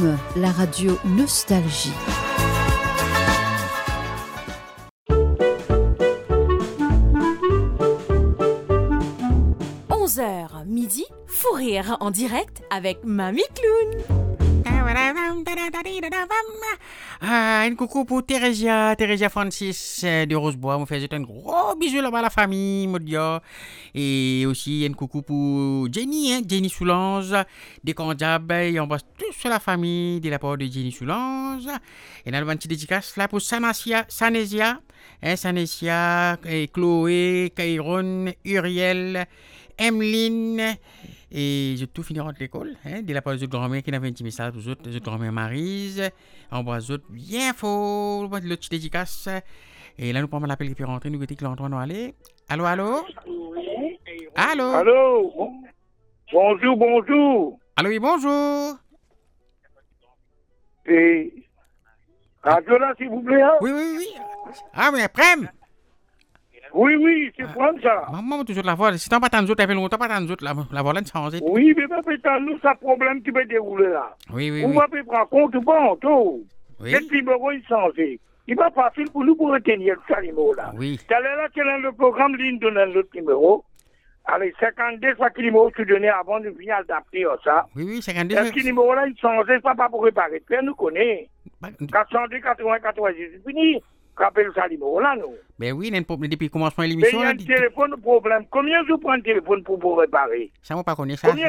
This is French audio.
FM, la radio Nostalgie. Midi, Fou rire en direct avec Mamie Clown. Un coucou pour Thérésia Francis de Rosebois. On fait un gros bisou là-bas à la famille, Modia. Et aussi un coucou pour Jenny Soulange, des Condab. Et on embrasse tous la famille de la part de Jenny Soulange. Et dans le petit dédicace là pour Sanésia, et Chloé, Kairon, Uriel, Emeline. Et j'ai tout fini entre l'école, de la part de grand-mère qui avait un petit message pour les autres grand-mère Maryse. On voit les autres bien fort, le petit dédicace. Et là, nous prenons l'appel qui peut rentrer, nous que l'entrée nous aller. Allô? Allô? Bonjour. Allô, oui, bonjour. Et radio là, s'il vous plaît. Hein? Oui. Ah, mais après. Oui, c'est prendre ça. Maman, toujours la voix. Si t'en pas tant d'autres, ça fait longtemps pas tant d'autres, la voix là, ne change. Oui, mais pas nous, ça problème qui peut dérouler là. Oui. On va prendre compte, bon, tout. Oui. Le numéro, il change. Il va pas facile pour nous pour retenir ce numéro là. Oui. T'as là, quel est le programme, il donne l'autre numéro. Avec 52, ça qui numéro tu donnais avant de venir adapter ça. Oui, 52. Ce numéro là, il change, c'est pas pour réparer. Pierre nous connaît. 402, 80, 80, c'est fini. Rappelle ça numéro là, nous. Ben oui, il y a un problème depuis le commencement de l'émission. Mais il y a un téléphone problème. Combien je prends un téléphone pour réparer? Ça, moi, pas connaître ça.